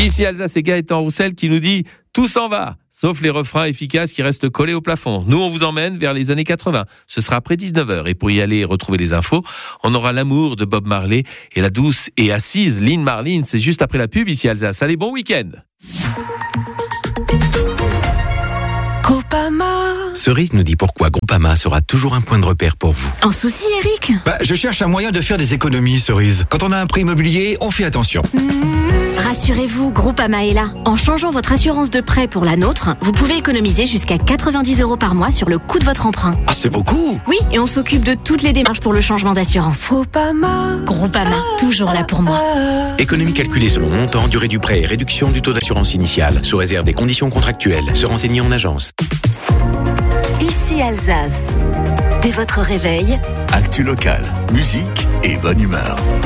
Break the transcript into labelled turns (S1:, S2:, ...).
S1: Ici Alsace et Gaëtan Roussel qui nous dit « Tout s'en va !» sauf les refrains efficaces qui restent collés au plafond. Nous, on vous emmène vers les années 80. Ce sera après 19h. Et pour y aller retrouver les infos, on aura L'amour de Bob Marley et la douce et assise Lynn Marlin. C'est juste après la pub ici Alsace. Allez, bon week-end.
S2: Groupama.
S3: Cerise nous dit pourquoi Groupama sera toujours un point de repère pour vous.
S2: Un souci, Eric?
S4: Je cherche un moyen de faire des économies, Cerise. Quand on a un prêt immobilier, on fait attention.
S2: Rassurez-vous, Groupama est là. En changeant votre assurance de prêt pour la nôtre, vous pouvez économiser jusqu'à 90 € par mois sur le coût de votre emprunt.
S4: Ah, c'est beaucoup!
S2: Oui, et on s'occupe de toutes les démarches pour le changement d'assurance. Groupama, toujours là pour moi.
S3: Économie calculée selon montant, durée du prêt et réduction du taux d'assurance initiale, sous réserve des conditions contractuelles. Se renseigner en agence.
S5: Ici Alsace. Dès votre réveil,
S6: actu local, musique et bonne humeur.